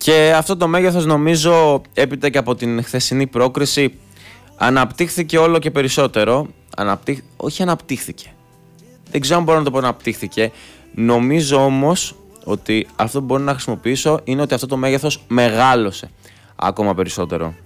Και αυτό το μέγεθος, νομίζω, έπειτα και από την χθεσινή πρόκριση, αναπτύχθηκε όλο και περισσότερο. Όχι αναπτύχθηκε. Δεν ξέρω αν μπορώ να το πω αναπτύχθηκε. Νομίζω όμως ότι αυτό που μπορώ να χρησιμοποιήσω είναι ότι αυτό το μέγεθος μεγάλωσε ακόμα περισσότερο.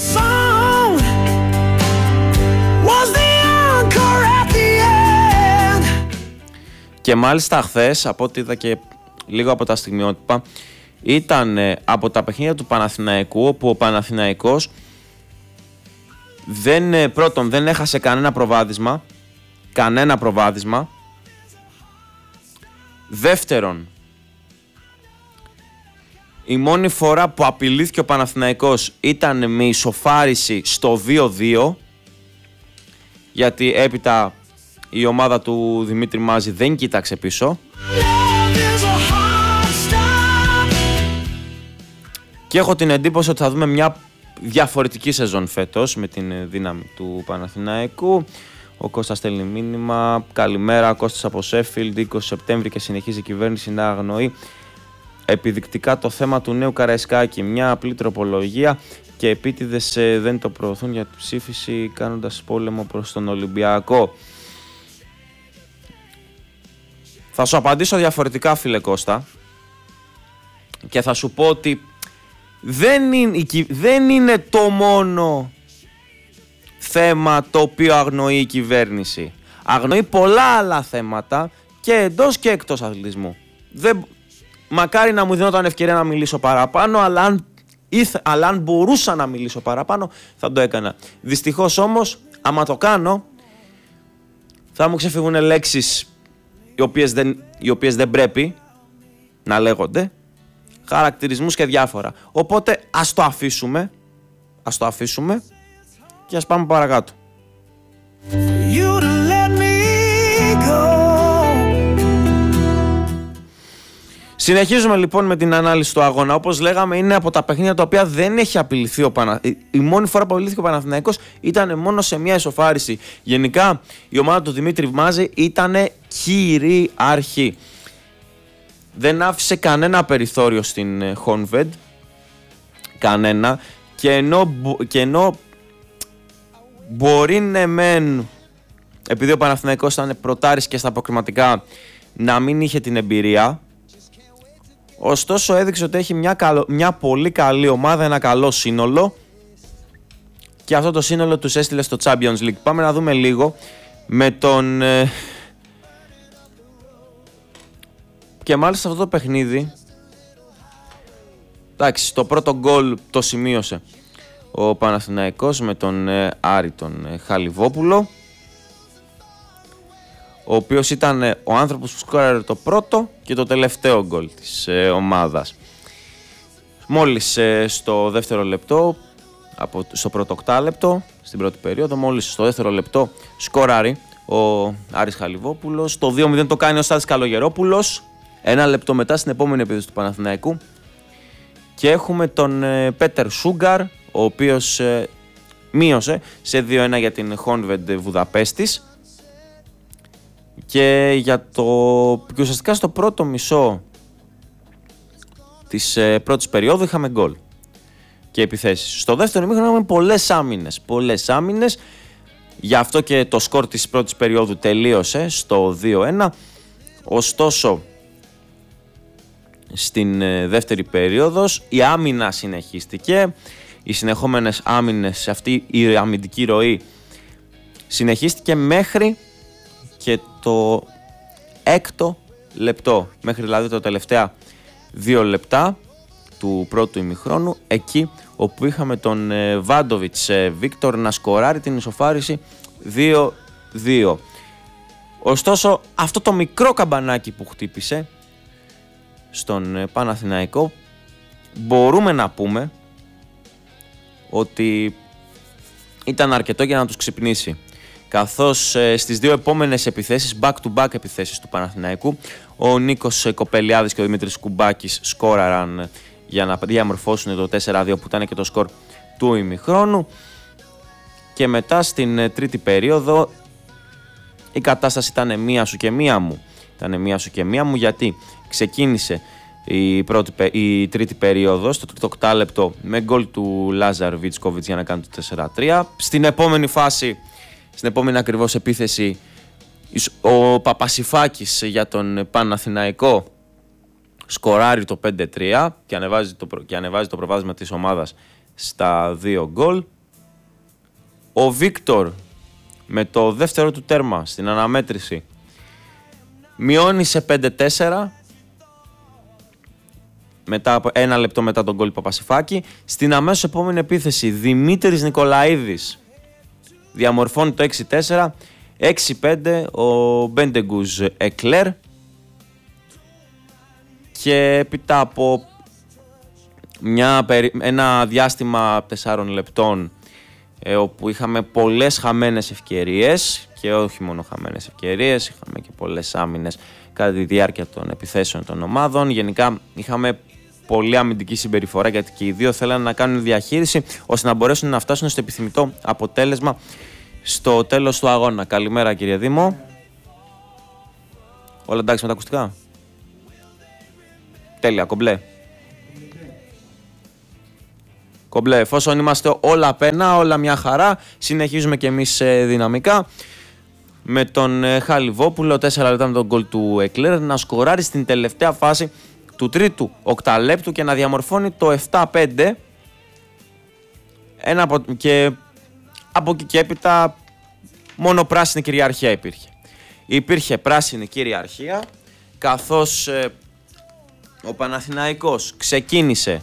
Και μάλιστα χθες, από ό,τι είδα και λίγο από τα στιγμιότυπα, ήταν από τα παιχνίδια του Παναθηναϊκού, όπου ο Παναθηναϊκός πρώτον δεν έχασε κανένα προβάδισμα. Δεύτερον, η μόνη φορά που απειλήθηκε ο Παναθηναϊκός ήταν με ισοφάριση στο 2-2, γιατί έπειτα η ομάδα του Δημήτρη Μάζη δεν κοίταξε πίσω. Και έχω την εντύπωση ότι θα δούμε μια διαφορετική σεζόν φέτος με την δύναμη του Παναθηναϊκού. Ο Κώστας στέλνει μήνυμα. Καλημέρα, Κώστας από Σέφιλντ, 20 Σεπτέμβρη και συνεχίζει η κυβέρνηση να αγνοεί επιδεικτικά το θέμα του νέου Καραϊσκάκη. Μια απλή τροπολογία και επίτηδες δεν το προωθούν για την ψήφιση, κάνοντας πόλεμο προς τον Ολυμπιακό. Θα σου απαντήσω διαφορετικά, φίλε Κώστα, και θα σου πω ότι δεν είναι το μόνο θέμα το οποίο αγνοεί η κυβέρνηση. Αγνοεί πολλά άλλα θέματα και εντός και εκτός αθλητισμού. Μακάρι να μου δίνονταν ευκαιρία να μιλήσω παραπάνω, αλλά αν μπορούσα να μιλήσω παραπάνω θα το έκανα. Δυστυχώς όμως, άμα το κάνω, θα μου ξεφύγουν λέξεις οι οποίες δεν πρέπει να λέγονται, χαρακτηρισμούς και διάφορα. Οπότε ας το αφήσουμε και ας πάμε παρακάτω. Συνεχίζουμε λοιπόν με την ανάλυση του αγώνα. Όπως λέγαμε, είναι από τα παιχνίδια τα οποία δεν έχει απειληθεί ο Παναθηναϊκός. Η μόνη φορά που απειλήθηκε ο Παναθηναϊκός ήταν μόνο σε μια ισοφάριση. Γενικά η ομάδα του Δημήτρη Μάζη ήταν κυρίαρχη. Δεν άφησε κανένα περιθώριο στην Χόνβεντ. Κανένα. Και ενώ μπορεί επειδή ο Παναθηναϊκός ήταν πρωτάρης και στα αποκριματικά, να μην είχε την εμπειρία, ωστόσο έδειξε ότι έχει μια πολύ καλή ομάδα, ένα καλό σύνολο, και αυτό το σύνολο τους έστειλε στο Champions League. Πάμε να δούμε λίγο με τον... Και μάλιστα αυτό το παιχνίδι, εντάξει, το πρώτο γκολ το σημείωσε ο Παναθηναϊκός με τον Άρη τον Χαλιβόπουλο, ο οποίος ήταν ο άνθρωπος που σκόραρε το πρώτο και το τελευταίο γκολ της ομάδας. Μόλις στο δεύτερο λεπτό, στο πρώτο οκτάλεπτο, στην πρώτη περίοδο, μόλις στο δεύτερο λεπτό σκόραρει ο Άρης Χαλιβόπουλος. Το 2-0 το κάνει ο Στάθης Καλογερόπουλος, ένα λεπτό μετά στην επόμενη επίθεση του Παναθηναϊκού. Και έχουμε τον Πέτερ Σούγκαρ, ο οποίος μείωσε σε 2-1 για την Χόνβεντ Βουδαπέστης. Και ουσιαστικά στο πρώτο μισό της πρώτης περίοδου είχαμε γκολ και επιθέσεις. Στο δεύτερο ημίχρονο είχαμε πολλές άμυνες. Γι' αυτό και το σκορ της πρώτης περίοδου τελείωσε στο 2-1. Ωστόσο, στην δεύτερη περίοδος η άμυνα συνεχίστηκε. Οι συνεχόμενες άμυνες, αυτή η αμυντική ροή συνεχίστηκε μέχρι και το έκτο λεπτό, μέχρι δηλαδή τα τελευταία 2 λεπτά του πρώτου ημιχρόνου, εκεί όπου είχαμε τον Βάντοβιτς Βίκτορ να σκοράρει την ισοφάριση 2-2. Ωστόσο, αυτό το μικρό καμπανάκι που χτύπησε στον Παναθηναϊκό, μπορούμε να πούμε ότι ήταν αρκετό για να τους ξυπνήσει. Καθώς στις δύο επόμενες επιθέσεις, back-to-back επιθέσεις του Παναθηναϊκού, ο Νίκος Κοπελιάδης και ο Δημήτρης Κουμπάκης σκόραραν για να διαμορφώσουν το 4-2 που ήταν και το σκορ του ημιχρόνου. Και μετά στην τρίτη περίοδο η κατάσταση ήταν μία σου και μία μου. Γιατί ξεκίνησε η τρίτη περίοδος, το τρίτο οκτάλεπτο, με γκολ του Λάζαρ Βίτσκοβιτς για να κάνει το 4-3. Στην επόμενη φάση, στην επόμενη ακριβώς επίθεση, ο Παπασιφάκης για τον Παναθηναϊκό σκοράρει το 5-3 και ανεβάζει το προβάδισμα της ομάδας στα 2 γκολ. Ο Βίκτορ με το δεύτερο του τέρμα στην αναμέτρηση μειώνει σε 5-4 μετά από 1 λεπτό μετά τον γκολ Παπασιφάκη. Στην αμέσως επόμενη επίθεση Δημήτρης Νικολαίδης διαμορφώνει το 6-4. 6-5 ο Μπέντεγκουζ Εκλέρ, και έπειτα από ένα διάστημα 4 λεπτών όπου είχαμε πολλές χαμένες ευκαιρίες, και όχι μόνο χαμένες ευκαιρίες, είχαμε και πολλές άμυνες κατά τη διάρκεια των επιθέσεων των ομάδων. Γενικά είχαμε πολύ αμυντική συμπεριφορά, γιατί και οι δύο θέλανε να κάνουν διαχείριση ώστε να μπορέσουν να φτάσουν στο επιθυμητό αποτέλεσμα στο τέλος του αγώνα. Καλημέρα κύριε Δήμο. Όλα εντάξει με τα ακουστικά? Τέλεια, κομπλέ. Κομπλέ, εφόσον είμαστε όλα πένα, όλα μια χαρά, συνεχίζουμε και εμείς δυναμικά. Με τον Χαλιβόπουλο, 4 λεπτά με τον γκολ του Εκλέρ, να σκοράρει στην τελευταία φάση του τρίτου οκταλέπτου και να διαμορφώνει το 7-5. Και από εκεί και έπειτα μόνο πράσινη κυριαρχία υπήρχε. Υπήρχε πράσινη κυριαρχία, καθώς ο Παναθηναϊκός ξεκίνησε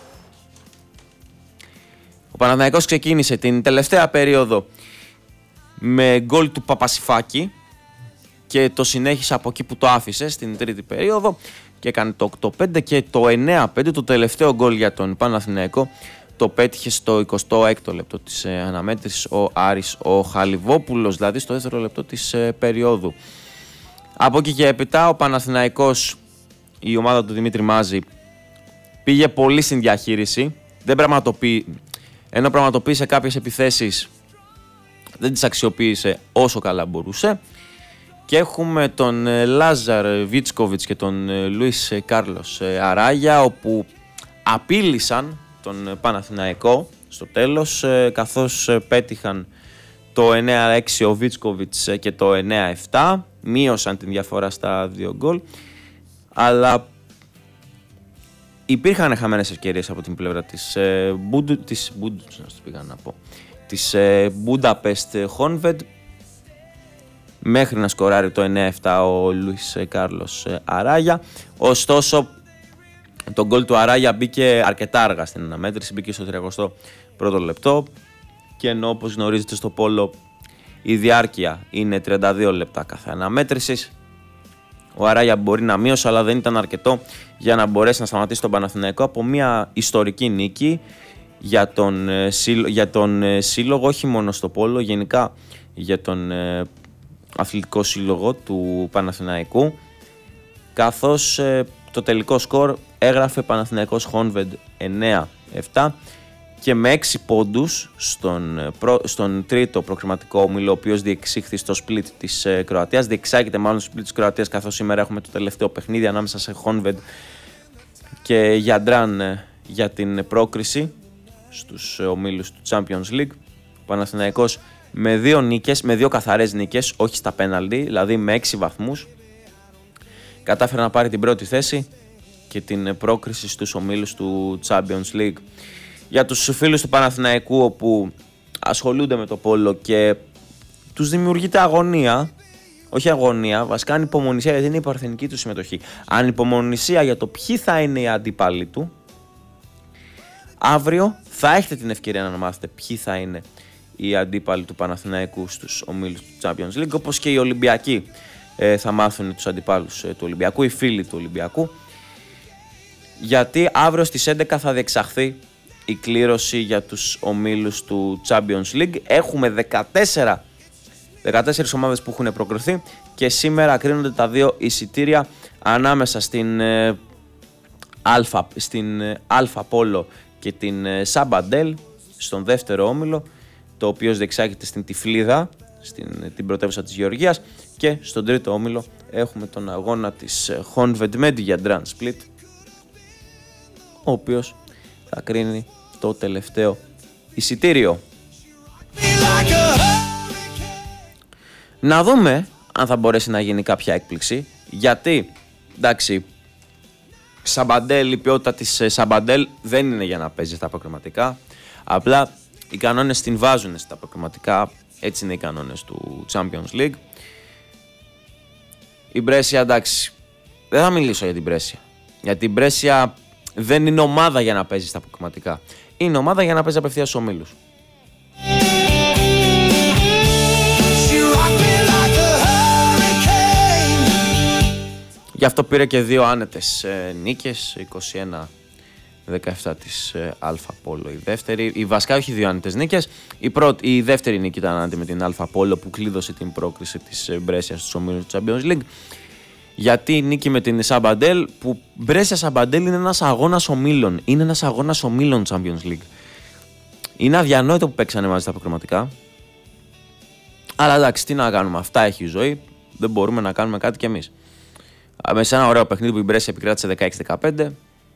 την τελευταία περίοδο με γκολ του Παπασιφάκη και το συνέχισε από εκεί που το άφησε στην τρίτη περίοδο και έκανε το 8-5, και το 9-5, το τελευταίο γκολ για τον Παναθηναϊκό, το πέτυχε στο 26ο λεπτό της αναμέτρησης ο Άρης ο Χαλιβόπουλος, δηλαδή στο δεύτερο λεπτό της περίοδου. Από εκεί και έπειτα ο Παναθηναϊκός, η ομάδα του Δημήτρη Μάζη, πήγε πολύ στην διαχείριση, ενώ πραγματοποίησε κάποιες επιθέσεις, δεν τις αξιοποίησε όσο καλά μπορούσε, και έχουμε τον Λάζαρ Βίτσκοβιτς και τον Λουίς Κάρλος Αράγια, όπου απείλησαν τον Παναθηναϊκό στο τέλος, καθώς πέτυχαν το 9-6 ο Βίτσκοβιτς και το 9-7, μείωσαν την διαφορά στα 2 γκολ, αλλά υπήρχαν χαμένες ευκαιρίες από την πλευρά της Μπούνταπεστ Χόνβεντ, μέχρι να σκοράρει το 9-7 ο Λουίς Κάρλος Αράγια. Ωστόσο, το γκολ του Αράγια μπήκε αρκετά αργά στην αναμέτρηση, μπήκε στο 31ο λεπτό, και ενώ όπως γνωρίζετε στο πόλο η διάρκεια είναι 32 λεπτά κάθε αναμέτρησης, ο Αράγια μπορεί να μείωσε, αλλά δεν ήταν αρκετό για να μπορέσει να σταματήσει τον Παναθηναϊκό από μια ιστορική νίκη για τον σύλλογο, όχι μόνο στο πόλο, γενικά για τον αθλητικό σύλλογο του Παναθηναϊκού, καθώς το τελικό σκορ έγραφε Παναθηναϊκός Χόνβεντ 9-7, και με 6 πόντους στον τρίτο προκριματικό όμιλο, ο οποίος διεξήχθη στο split της Κροατίας, διεξάγεται μάλλον στο split της Κροατίας, καθώς σήμερα έχουμε το τελευταίο παιχνίδι ανάμεσα σε Χόνβεντ και Γιαντράν για την πρόκριση στους ομίλους του Champions League. Ο Παναθηναϊκός με 2 καθαρές νίκες, όχι στα πέναλτι, δηλαδή με 6 βαθμούς, κατάφερε να πάρει την πρώτη θέση και την πρόκριση στους ομίλους του Champions League. Για τους φίλους του Παναθηναϊκού, όπου ασχολούνται με το πόλο και τους δημιουργείται αγωνία, όχι αγωνία, βασικά ανυπομονησία, γιατί είναι η παρθενική του συμμετοχή, ανυπομονησία για το ποιοι θα είναι οι αντίπαλοι του, αύριο θα έχετε την ευκαιρία να μάθετε ποιοι θα είναι οι αντίπαλοι του Παναθηναϊκού στους ομίλους του Champions League, όπως και οι Ολυμπιακοί θα μάθουν τους αντιπάλους του Ολυμπιακού, οι φίλοι του Ολυμπιακού, γιατί αύριο στις 11 θα διεξαχθεί η κλήρωση για τους ομίλους του Champions League. Έχουμε 14 ομάδες που έχουν προκριθεί, και σήμερα κρίνονται τα 2 εισιτήρια ανάμεσα στην Αλφα Πόλο και την Σαμπαντέλ στον δεύτερο όμιλο, το οποίο διεξάγεται στην Τυφλίδα, την πρωτεύουσα της Γεωργίας, και στον τρίτο όμιλο έχουμε τον αγώνα της Honved με τη Γιαντράν Split, ο οποίος θα κρίνει το τελευταίο εισιτήριο. Να δούμε αν θα μπορέσει να γίνει κάποια έκπληξη, γιατί εντάξει, Σαμπαντέλ, η ποιότητα της Σαμπαντέλ δεν είναι για να παίζει στα προκριματικά, απλά οι κανόνες την βάζουν στα προκριματικά, έτσι είναι οι κανόνες του Champions League. Η Μπρέσια, εντάξει, δεν θα μιλήσω για την Μπρέσια, γιατί η Μπρέσια δεν είναι ομάδα για να παίζει στα προκριματικά, είναι ομάδα για να παίζει απευθείας στους ομίλους. Γι' αυτό πήρε και 2 άνετες νίκες, 21-17 της Αλφα Πόλο η δεύτερη. Η βασικά όχι 2 άνετες νίκες. Η δεύτερη νίκη ήταν άνετη με την Αλφα Πόλο που κλείδωσε την πρόκριση της Μπρέσιας στους ομίλους του Champions League. Γιατί η νίκη με την Σαμπαντέλ, που Μπρέσια Σαμπαντέλ είναι ένας αγώνας ομίλων. Είναι ένας αγώνας ομίλων Champions League. Είναι αδιανόητο που παίξανε μαζί στα προκριματικά. Αλλά εντάξει, τι να κάνουμε, αυτά έχει η ζωή. Δεν μπορούμε να κάνουμε κάτι κι εμείς. Σε ένα ωραίο παιχνίδι που η Μπρέσια επικράτησε 16-15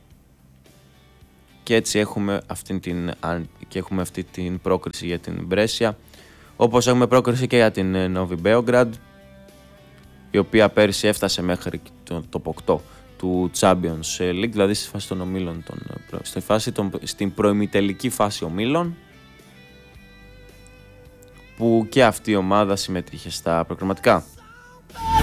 και έτσι έχουμε αυτή την πρόκριση για την Μπρέσια, όπως έχουμε πρόκριση και για την Νόβι Μπέογκραντ, η οποία πέρυσι έφτασε μέχρι το top 8 του Champions League, δηλαδή στη φάση των ομίλων, στην προημιτελική φάση ομίλων, που και αυτή η ομάδα συμμετείχε στα προκριματικά.